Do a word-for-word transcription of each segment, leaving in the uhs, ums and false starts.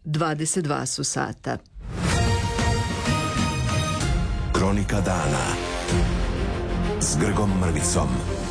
dvadeset dva su sata. Kronika dana s Grgom Mrvicom.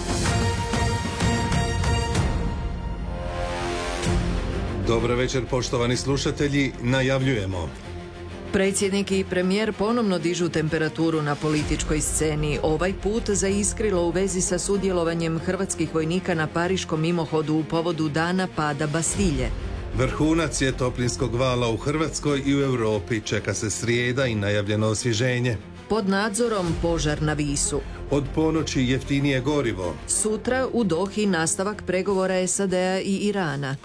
Dobro večer, poštovani slušatelji, najavljujemo. Predsjednik i premijer ponovno dižu temperaturu na političkoj sceni, ovaj put zaiskrilo u vezi sa sudjelovanjem hrvatskih vojnika na pariškom mimohodu u povodu dana pada Bastilje. Vrhunac je toplinskog vala u Hrvatskoj i u Europi, čeka se srijeda i najavljeno osvježenje. Pod nadzorom požar na Visu. Od ponoći jeftinije gorivo. Sutra u Dohi nastavak pregovora S A D-a i Irana.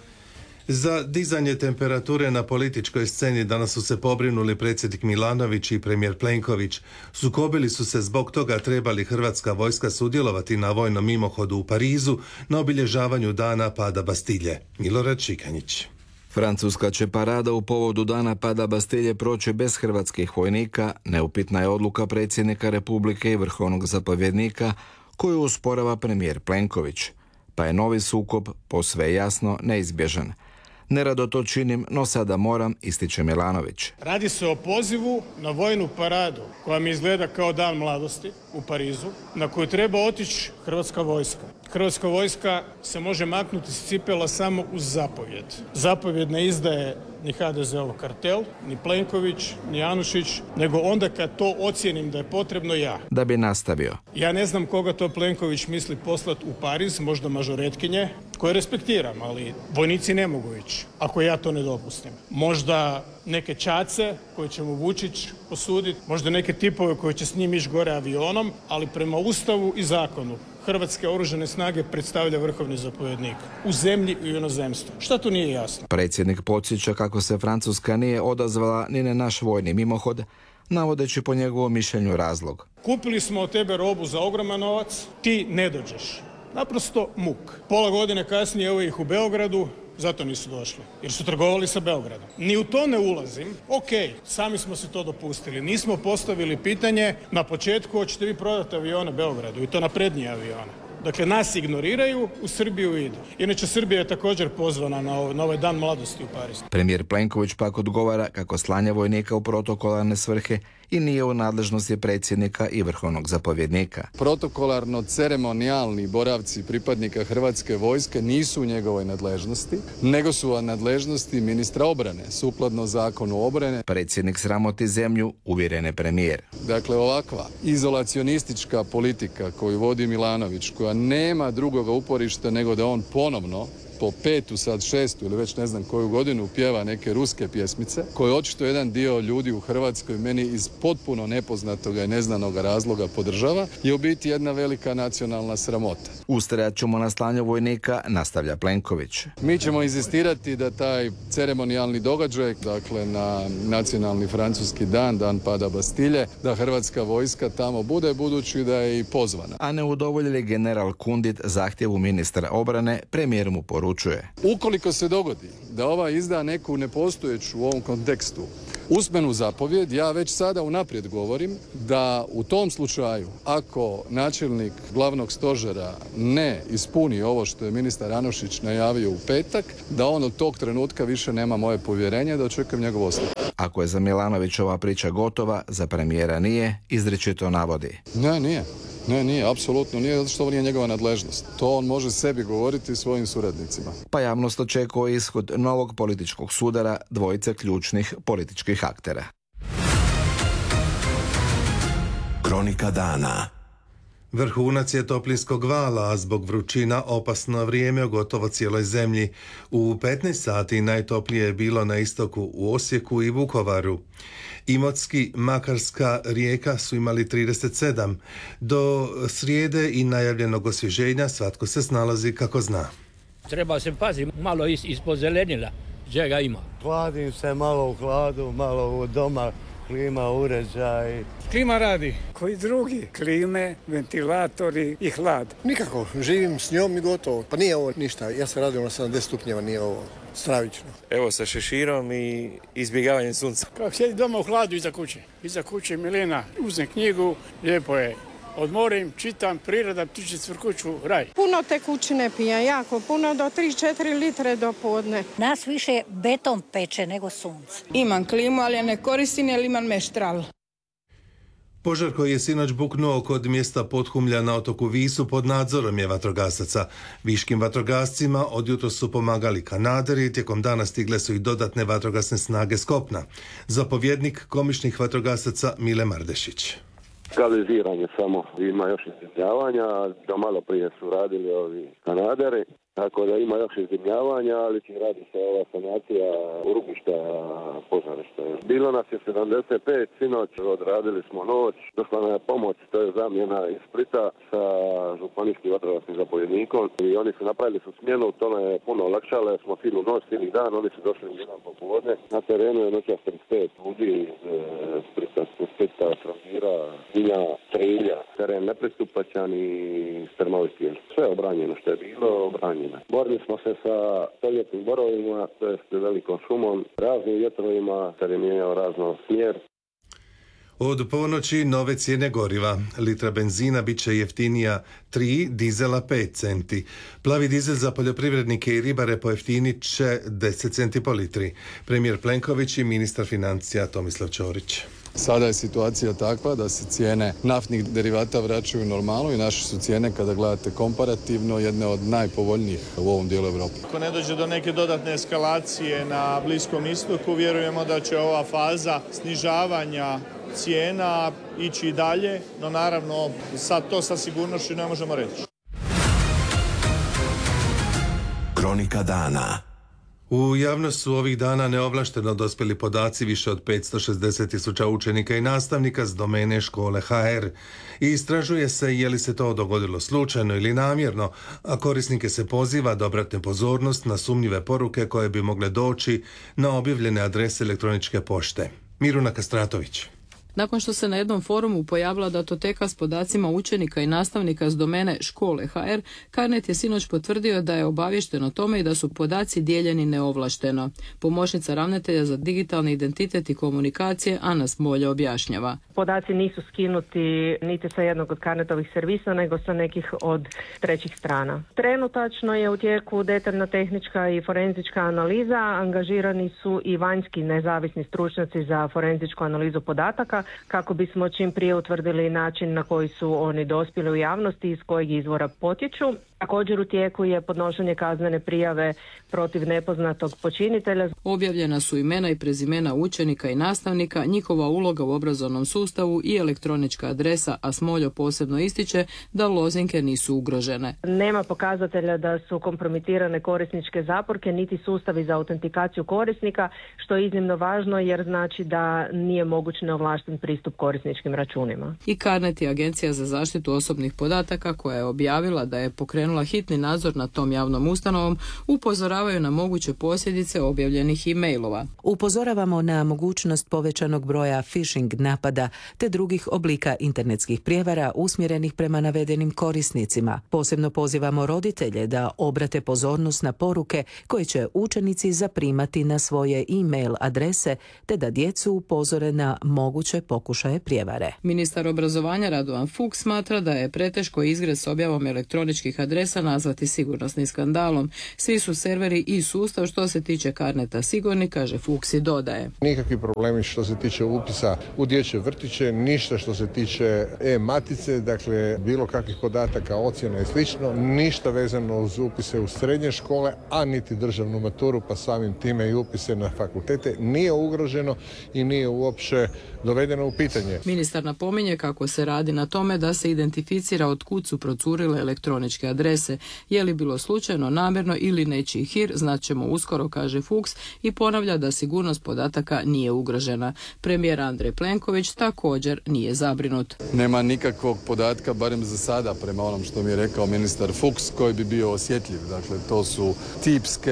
Za dizanje temperature na političkoj sceni danas su se pobrinuli predsjednik Milanović i premijer Plenković. Sukobili su se zbog toga treba li hrvatska vojska sudjelovati na vojnom mimohodu u Parizu na obilježavanju dana pada Bastilje. Milorad Šikanjić. Francuska će parada u povodu dana pada Bastilje proći bez hrvatskih vojnika, neupitna je odluka predsjednika Republike i vrhovnog zapovjednika koju usporava premijer Plenković. Pa je novi sukob posve jasno neizbježan. Nerado to činim, no sada moram, ističe Milanović. Radi se o pozivu na vojnu paradu koja mi izgleda kao dan mladosti u Parizu, na koju treba otići hrvatska vojska. Hrvatska vojska se može maknuti s cipela samo uz zapovjed. Zapovjed ne izdaje ni ha de ze-ov kartel, ni Plenković, ni Anušić, nego onda kad to ocijenim da je potrebno ja. Da bi nastavio. Ja ne znam koga to Plenković misli poslati u Pariz, možda mažoretkinje, koje respektiram, ali vojnici ne mogu ići, ako ja to ne dopustim. Možda neke čace koje će mu Vučić posuditi, možda neke tipove koji će s njim ići gore avionom, ali prema Ustavu i zakonu Hrvatske oružane snage predstavlja vrhovni zapovjednik u zemlji i u inozemstvu. Šta tu nije jasno? Predsjednik podsjeća kako se Francuska nije odazvala ni na naš vojni mimohod, navodeći po njegovom mišljenju razlog. Kupili smo od tebe robu za ogroman novac, ti ne dođeš. Naprosto muk. Pola godine kasnije evo ih u Beogradu, zato nisu došli, jer su trgovali sa Beogradom. Ni u to ne ulazim. Ok, sami smo se to dopustili. Nismo postavili pitanje na početku hoćete vi prodati avione Beogradu i to naprednije avione. Dakle, nas ignoriraju, u Srbiju idu. Inače, Srbija je također pozvana na ovaj, na ovaj dan mladosti u Parizu. Premijer Plenković pak odgovara kako slanje vojnika u protokolarne svrhe i nije u nadležnosti predsjednika i vrhovnog zapovjednika. Protokolarno-ceremonijalni boravci pripadnika Hrvatske vojske nisu u njegovoj nadležnosti, nego su u nadležnosti ministra obrane, sukladno zakonu obrane. Predsjednik sramoti zemlju, uvjeren je premijer. Dakle, ovakva izolacionistička politika koju vodi Milanović, koja nema drugoga uporišta nego da on ponovno po petu, sad šestu ili već ne znam koju godinu pjeva neke ruske pjesmice, koje očito jedan dio ljudi u Hrvatskoj meni iz potpuno nepoznatoga i neznanog razloga podržava, je u biti jedna velika nacionalna sramota. Ustrajat ćemo na slanju vojnika, nastavlja Plenković. Mi ćemo inzistirati da taj ceremonijalni događaj, dakle na nacionalni francuski dan, dan pada Bastilje, da hrvatska vojska tamo bude, budući da je i pozvana. A ne udovoljili general Kundit zahtjevu ministra obrane, premijer mu poručuje. Ukoliko se dogodi da ova izda neku nepostojeću u ovom kontekstu usmenu zapovjed, ja već sada unaprijed govorim da u tom slučaju, ako načelnik glavnog stožera ne ispuni ovo što je ministar Anušić najavio u petak, da on od tog trenutka više nema moje povjerenje, da očekujem njegov ostavku. Ako je za Milanovićova priča gotova, za premijera nije, izričito navodi. Ne, nije. Ne, nije, apsolutno nije, zato što ovo nije njegova nadležnost. To on može sebi govoriti svojim suradnicima. Pa javnost očekuje ishod novog političkog sudara dvojice ključnih političkih aktera. Kronika dana. Vrhunac je toplinskog vala, a zbog vrućina opasno vrijeme u gotovo cijeloj zemlji. U petnaest sati najtoplije je bilo na istoku u Osijeku i Vukovaru. Imotski, Makarska, Rijeka su imali trideset sedam. Do srijede i najavljenog osvježenja svatko se snalazi kako zna. Treba se paziti, malo is, ispod zelenila, čega ima. Hladim se malo u hladu, malo u doma, klima, uređaj. Klima radi. Koji drugi? Klime, ventilatori i hlad. Nikako, živim s njom i gotovo. Pa nije ovo ništa, ja sam radio na sedamdeset stupnjeva, nije ovo stravično. Evo sa šeširom i izbjegavanjem sunca. Kako sjedi doma u hladu iza kuće. Iza kuće Milena uzme knjigu, lijepo je odmorim, čitam, priroda, ptiče cvrkuću, raj. Puno tekućine pijem, jako puno, do tri četiri litre do podne. Nas više beton peče nego sunce. Imam klimu, ali je ne koristim jer imam meštral. Požar koji je sinoć buknuo kod mjesta Podhumlja na otoku Visu pod nadzorom je vatrogasaca. Viškim vatrogascima od jutros su pomagali kanaderi, tijekom dana stigle su i dodatne vatrogasne snage s kopna. Zapovjednik komičnih vatrogasaca Mile Mardešić. Skaliziranje samo, ima još izdimljavanja, do malo prije su radili ovi kanaderi, tako da ima još izdimljavanja, ali će radi se ova sanacija urubišta požarišta. Bilo nas je sedamdeset pet, sinoć odradili smo noć, došla nam je pomoć, to je zamjena iz Splita sa županijskim vatrogasnim zapovjednikom i oni su napravili su smjenu, to nam je puno olakšalo, jer smo cijelu noć, cijeli dan, oni su došli u jedan popodne. Na terenu je noćas trideset pet ljudi iz Splita, Splita, Trogira, Vinja, Trilja, teren nepristupačan i strmovi stijel. Sve je obranjeno što je bilo, obranjeno. Borili smo se sa stoljetnim borovima, to jest velikom šumom, raznim vjetrovima, ter je mijenjao razno smjer. Od ponoći nove cijene goriva. Litra benzina bit će jeftinija tri, dizela pet centi. Plavi dizel za poljoprivrednike i ribare pojeftinit će deset centi po litri. Premijer Plenković i ministar financija Tomislav Ćorić. Sada je situacija takva da se cijene naftnih derivata vraćaju u normalu i naše su cijene, kada gledate komparativno, jedne od najpovoljnijih u ovom dijelu Europe. Ako ne dođe do neke dodatne eskalacije na Bliskom istoku, vjerujemo da će ova faza snižavanja cijena ići i dalje, no naravno sad to sa sigurnošću ne možemo reći. Kronika dana. U javnost su ovih dana neovlašteno dospjeli podaci više od petsto šezdeset tisuća učenika i nastavnika s domene škole ha er. I istražuje se je li se to dogodilo slučajno ili namjerno, a korisnike se poziva da obrate pozornost na sumnjive poruke koje bi mogle doći na objavljene adrese elektroničke pošte. Miruna Kastratović. Nakon što se na jednom forumu pojavila datoteka s podacima učenika i nastavnika s domene škole ha er, Carnet je sinoć potvrdio da je obaviješten o tome i da su podaci dijeljeni neovlašteno. Pomoćnica ravnatelja za digitalni identitet i komunikacije Ana Smolja objašnjava. Podaci nisu skinuti niti sa jednog od Carnetovih servisa, nego sa nekih od trećih strana. Trenutačno je u tijeku detaljna tehnička i forenzička analiza, angažirani su i vanjski nezavisni stručnjaci za forenzičku analizu podataka, kako bismo čim prije utvrdili način na koji su oni dospjeli u javnosti i iz kojeg izvora potječu. Također u tijeku je podnošenje kaznene prijave protiv nepoznatog počinitelja. Objavljena su imena i prezimena učenika i nastavnika, njihova uloga u obrazovnom sustavu i elektronička adresa, a Smoljo posebno ističe da lozinke nisu ugrožene. Nema pokazatelja da su kompromitirane korisničke zaporke niti sustavi za autentikaciju korisnika, što je iznimno važno jer znači da nije moguć neovlašten pristup korisničkim računima. I Carnet je Agencija za zaštitu osobnih podataka koja je objavila da je pokrenula hitni nadzor nad tom javnom ustanovom, upozoravaju na moguće posljedice objavljenih e-mailova. Upozoravamo na mogućnost povećanog broja phishing napada te drugih oblika internetskih prijevara usmjerenih prema navedenim korisnicima. Posebno pozivamo roditelje da obrate pozornost na poruke koje će učenici zaprimati na svoje e-mail adrese te da djecu upozore na moguće pokušaje prijevare. Ministar obrazovanja Radovan Fuchs smatra da je preteško izgred s objavom elektroničkih adresa nazvati sigurnosnim skandalom. Svi su serveri i sustav što se tiče Carneta sigurni, kaže Fuchs i dodaje. Nikakvi problemi što se tiče upisa u dječje vrtiće, ništa što se tiče e-matice, dakle bilo kakvih podataka, ocjena i slično, ništa vezano uz upise u srednje škole, a niti državnu maturu, pa samim time i upise na fakultete nije ugroženo i nije uopće dovedeno u pitanje. Ministar napominje kako se radi na tome da se identificira od kud su procurile elektroničke adrese. Je li bilo slučajno, namjerno ili nečiji hir, znaćemo uskoro, kaže Fuchs i ponavlja da sigurnost podataka nije ugrožena. Premijer Andrej Plenković također nije zabrinut. Nema nikakvog podatka, barem za sada, prema onom što mi je rekao ministar Fuchs, koji bi bio osjetljiv. Dakle, to su tipske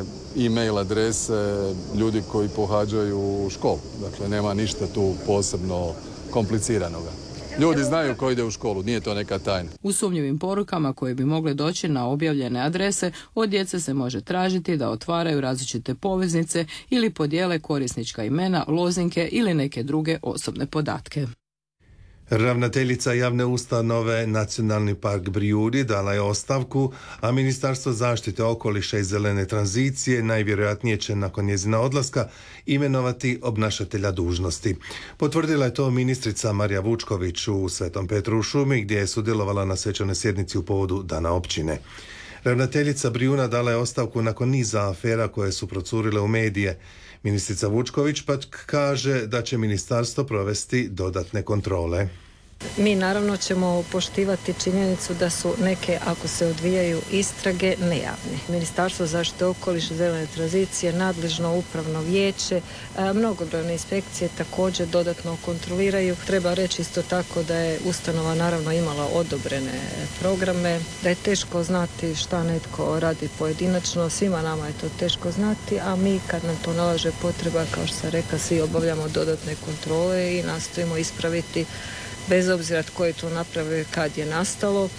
e-mail adrese ljudi koji pohađaju školu. Dakle, nema ništa tu posebno kompliciranoga. Ljudi znaju ko ide u školu, nije to neka tajna. U sumnjivim porukama koje bi mogle doći na objavljene adrese, od djece se može tražiti da otvaraju različite poveznice ili podijele korisnička imena, lozinke ili neke druge osobne podatke. Ravnateljica javne ustanove Nacionalni park Brijuni dala je ostavku, a Ministarstvo zaštite okoliša i zelene tranzicije najvjerojatnije će nakon njezina odlaska imenovati obnašatelja dužnosti. Potvrdila je to ministrica Marija Vučković u Svetom Petru u šumi, gdje je sudjelovala na svečanoj sjednici u povodu Dana općine. Ravnateljica Brijuna dala je ostavku nakon niza afera koje su procurile u medije. Ministrica Vučković pak kaže da će ministarstvo provesti dodatne kontrole. Mi naravno ćemo poštivati činjenicu da su neke, ako se odvijaju istrage, nejavne. Ministarstvo zaštite okoliša i zelene tranzicije, nadležno upravno vijeće, mnogobrojne inspekcije također dodatno kontroliraju. Treba reći isto tako da je ustanova naravno imala odobrene programe, da je teško znati šta netko radi pojedinačno, svima nama je to teško znati, a mi kad nam to nalaže potreba, kao što sam rekla, svi obavljamo dodatne kontrole i nastojimo ispraviti bez obzira tko je to napravio, kad je nastalo.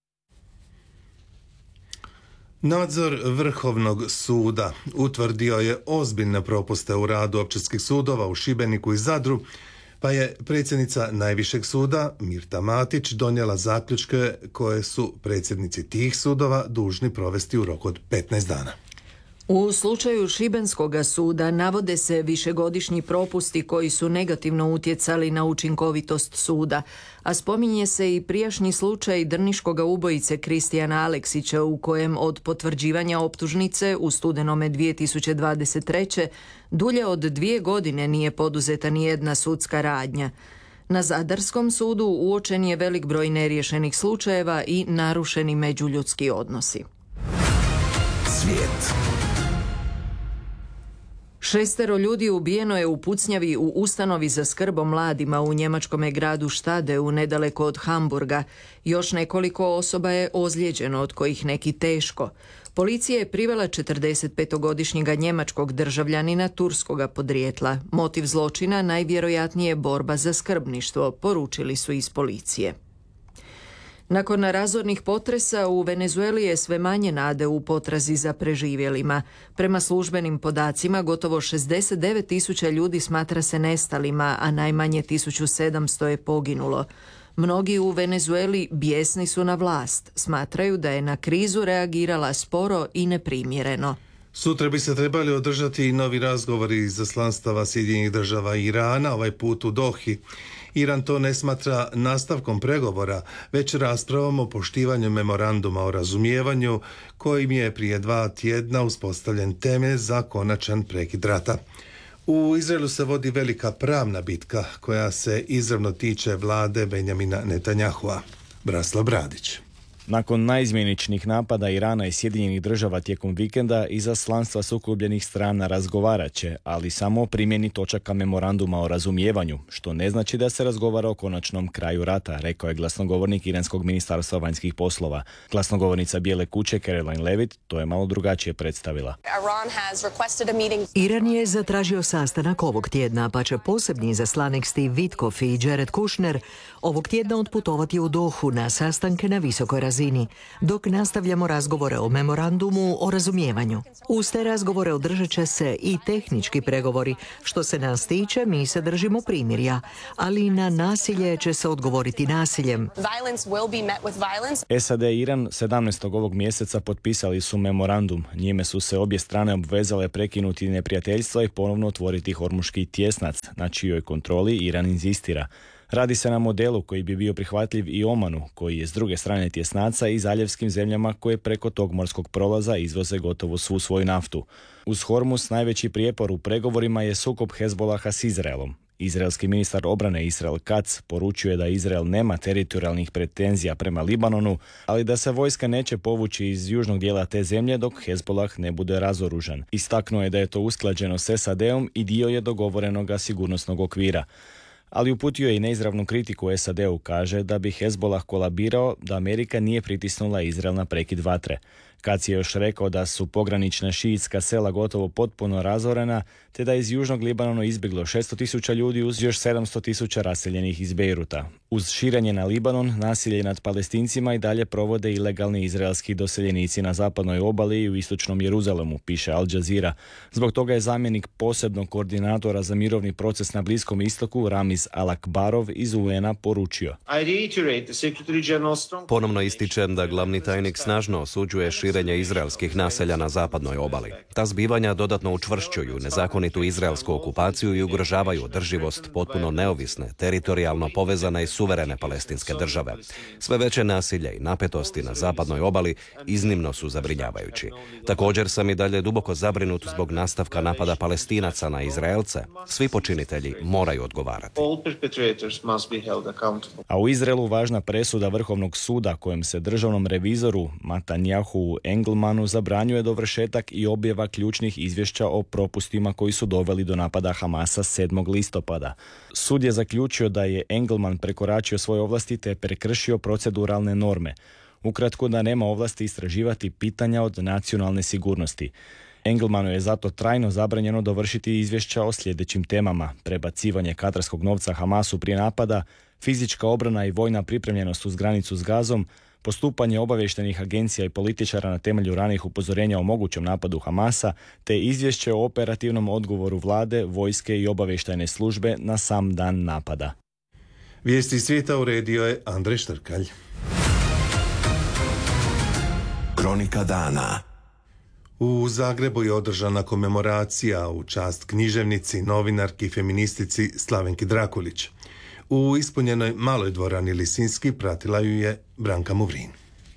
Nadzor Vrhovnog suda utvrdio je ozbiljne propuste u radu općinskih sudova u Šibeniku i Zadru, pa je predsjednica Najvišeg suda Mirta Matić donijela zaključke koje su predsjednici tih sudova dužni provesti u roku od petnaest dana. U slučaju Šibenskoga suda navode se višegodišnji propusti koji su negativno utjecali na učinkovitost suda, a spominje se i prijašnji slučaj drniškoga ubojice Kristijana Aleksića u kojem od potvrđivanja optužnice u studenome dvije tisuće dvadeset treće dulje od dvije godine nije poduzeta nijedna sudska radnja. Na Zadarskom sudu uočen je velik broj neriješenih slučajeva i narušeni međuljudski odnosi. Svijet. Šestero ljudi ubijeno je u pucnjavi u ustanovi za skrb o mladima u njemačkom gradu Štadeu nedaleko od Hamburga. Još nekoliko osoba je ozlijeđeno, od kojih neki teško. Policija je privela četrdesetpetogodišnjega njemačkog državljanina turskoga podrijetla. Motiv zločina najvjerojatnije je borba za skrbništvo, poručili su iz policije. Nakon razornih potresa u Venezueli je sve manje nade u potrazi za preživjelima. Prema službenim podacima gotovo šezdeset devet tisuća ljudi smatra se nestalima, a najmanje tisuću sedamsto je poginulo. Mnogi u Venezueli bijesni su na vlast, smatraju da je na krizu reagirala sporo i neprimjereno. Sutra bi se trebali održati i novi razgovori izaslanstava Sjedinjenih država i Irana, ovaj put u Dohi. Iran to ne smatra nastavkom pregovora, već raspravom o poštivanju memoranduma o razumijevanju, kojim je prije dva tjedna uspostavljen temelj za konačan prekid rata. U Izraelu se vodi velika pravna bitka koja se izravno tiče vlade Benjamina Netanjahua. Branislav Bradić. Nakon naizmjeničnih napada Irana i Sjedinjenih država tijekom vikenda, izaslanstva sukobljenih strana razgovarat će, ali samo o primjeni točaka memoranduma o razumijevanju, što ne znači da se razgovara o konačnom kraju rata, rekao je glasnogovornik Iranskog ministarstva vanjskih poslova. Glasnogovornica Bijele kuće Caroline Levitt to je malo drugačije predstavila. Iran je zatražio sastanak ovog tjedna, pa će posebni izaslanik Steve Witkoff i Jared Kushner ovog tjedna otputovati u Dohu na sastanke na visokoj razini. Dok nastavljamo razgovore o memorandumu o razumijevanju. Uz te razgovore održat će se i tehnički pregovori. Što se nas tiče, mi se držimo primirja, ali na nasilje će se odgovoriti nasiljem. S A D i Iran sedamnaestog ovog mjeseca potpisali su memorandum. Njime su se obje strane obvezale prekinuti neprijateljstva i ponovno otvoriti Hormuški tjesnac, na čijoj kontroli Iran inzistira. Radi se na modelu koji bi bio prihvatljiv i Omanu, koji je s druge strane tjesnaca, i zaljevskim zemljama koje preko tog morskog prolaza izvoze gotovo svu svoju naftu. Uz Hormuz najveći prijepor u pregovorima je sukob Hezbolaha s Izraelom. Izraelski ministar obrane Israel Katz poručuje da Izrael nema teritorijalnih pretenzija prema Libanonu, ali da se vojska neće povući iz južnog dijela te zemlje dok Hezbolah ne bude razoružan. Istaknuo je da je to usklađeno s S A D-om i dio je dogovorenog sigurnosnog okvira. Ali uputio je i neizravnu kritiku S A D-u, kaže da bi Hezbolah kolabirao da Amerika nije pritisnula Izrael na prekid vatre. Kac je još rekao da su pogranična šiitska sela gotovo potpuno razorena, te da je iz južnog Libanona izbjeglo šesto tisuća ljudi uz još sedamsto tisuća raseljenih iz Bejruta. Uz širenje na Libanon, nasilje nad Palestincima i dalje provode ilegalni izraelski doseljenici na zapadnoj obali i u istočnom Jeruzalemu, piše Al Jazeera. Zbog toga je zamjenik posebnog koordinatora za mirovni proces na Bliskom istoku, Ramiz Al-Akbarov iz U N-a poručio. Ponovno ističem da glavni tajnik snažno osuđuje širenje izraelskih naselja na zapadnoj obali. Ta zbivanja dodatno učvršćuju nezakonitu izraelsku okupaciju i ugrožavaju održivost potpuno neovisne, teritorijalno povezane i suverene palestinske države. Sve veće nasilje i napetosti na zapadnoj obali iznimno su zabrinjavajući. Također sam i dalje duboko zabrinut zbog nastavka napada Palestinaca na Izraelce. Svi počinitelji moraju odgovarati. A u Izraelu važna presuda Vrhovnog suda kojem se državnom revizoru Matanjahu Engelmanu zabranjuje dovršetak i objava ključnih izvješća o propustima koji su doveli do napada Hamasa sedmog listopada. Sud je zaključio da je Engelman prekoračio svoje ovlasti te prekršio proceduralne norme. Ukratko, da nema ovlasti istraživati pitanja od nacionalne sigurnosti. Engelmanu je zato trajno zabranjeno dovršiti izvješća o sljedećim temama: prebacivanje katarskog novca Hamasu prije napada, fizička obrana i vojna pripremljenost uz granicu s Gazom, postupanje obavještajnih agencija i političara na temelju ranih upozorenja o mogućem napadu Hamasa, te izvješće o operativnom odgovoru vlade, vojske i obavještajne službe na sam dan napada. Vijesti svijeta uredio je Andrej Štrkalj. Kronika dana. U Zagrebu je održana komemoracija u čast književnici, novinarki i feministici Slavenki Drakulić. U ispunjenoj maloj dvorani Lisinski pratila ju je Branka Muvrin.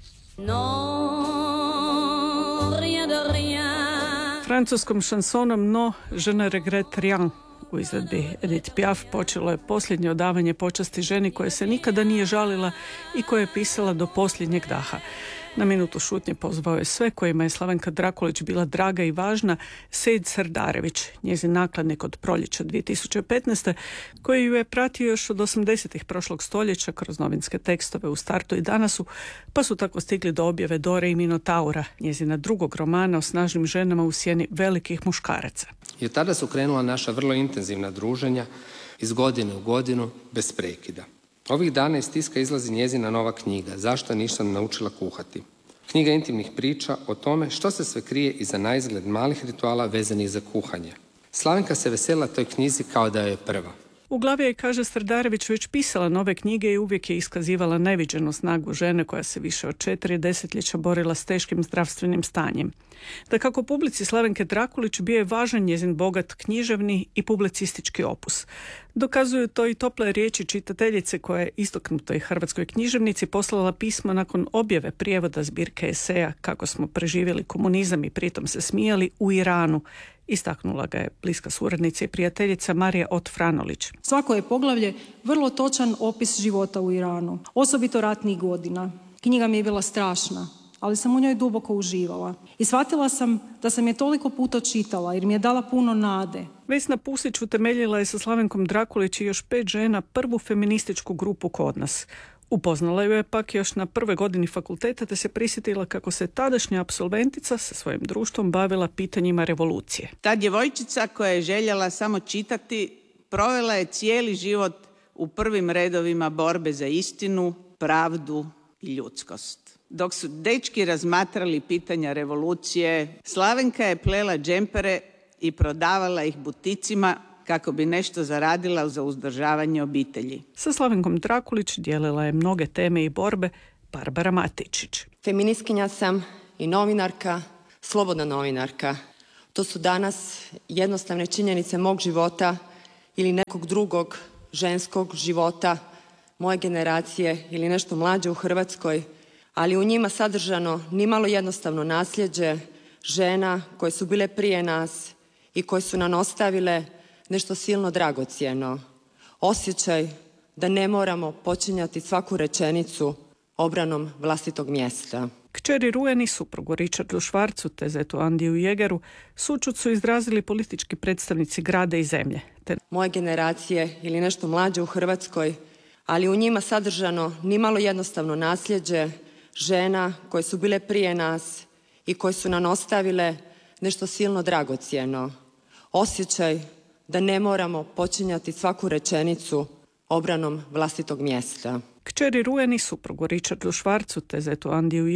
Francuskom šansonom No, je ne regrette rien u izvedbi Edith Piaf počelo je posljednje odavanje počasti ženi koja se nikada nije žalila i koja je pisala do posljednjeg daha. Na minutu šutnje pozvao je sve kojima je Slavenka Drakulić bila draga i važna Sejid Srdarević, njezin nakladnik od proljeća dvije tisuće petnaeste, koji ju je pratio još od osamdesetih prošlog stoljeća kroz novinske tekstove u Startu i Danasu, pa su tako stigli do objave Dore i Minotaura, njezina drugog romana o snažnim ženama u sjeni velikih muškaraca. I od tada su krenula naša vrlo intenzivna druženja iz godine u godinu bez prekida. Ovih dana iz tiska izlazi njezina nova knjiga Zašto nisam naučila kuhati. Knjiga intimnih priča o tome što se sve krije iza naizgled malih rituala vezanih za kuhanje. Slavenka se veselila toj knjizi kao da je prva. U glavi je, kaže Srdarević, već pisala nove knjige i uvijek je iskazivala neviđenu snagu žene koja se više od četiri desetljeća borila s teškim zdravstvenim stanjem. Da kako publici Slavenke Drakulić bio je važan njezin bogat književni i publicistički opus. Dokazuju to i tople riječi čitateljice koja je istaknutoj hrvatskoj književnici poslala pismo nakon objave prijevoda zbirke eseja Kako smo preživjeli komunizam i pritom se smijali u Iranu. Istaknula ga je bliska suradnica i prijateljica Marija Ot-Franolić. Svako je poglavlje vrlo točan opis života u Iranu, osobito ratnih godina. Knjiga mi je bila strašna, ali sam u njoj duboko uživala. I shvatila sam da sam je toliko puta čitala jer mi je dala puno nade. Vesna Pusić utemeljila je sa Slavenkom Drakulić i još pet žena prvu feminističku grupu kod nas. Upoznala ju je pak još na prvoj godini fakulteta te se prisjetila kako se tadašnja apsolventica sa svojim društvom bavila pitanjima revolucije. Ta djevojčica koja je željela samo čitati provela je cijeli život u prvim redovima borbe za istinu, pravdu i ljudskost. Dok su dečki razmatrali pitanja revolucije, Slavenka je plela džempere i prodavala ih buticima kako bi nešto zaradila za uzdržavanje obitelji. Sa Slavenkom Drakulić dijelila je mnoge teme i borbe Barbara Matičić. Feministkinja sam i novinarka, slobodna novinarka. To su danas jednostavne činjenice mog života ili nekog drugog ženskog života, moje generacije ili nešto mlađe u Hrvatskoj, ali u njima sadržano nimalo jednostavno nasljeđe žena koje su bile prije nas i koje su nam ostavile nešto silno dragocjeno. Osjećaj da ne moramo počinjati svaku rečenicu obranom vlastitog mjesta. Kćeri Rujeni, suprugu Richardu Švarcu te zetu Andiju Jegeru, sućut su izrazili politički predstavnici grada i zemlje. Te... Moje generacije ili nešto mlađe u Hrvatskoj, ali u njima sadržano nimalo jednostavno nasljeđe žena koje su bile prije nas i koje su nam ostavile nešto silno dragocjeno. Osjećaj da ne moramo počinjati svaku rečenicu obranom vlastitog mjesta. Kćeri Rueni, suprugu Richardu Švarcu te zetu Andiju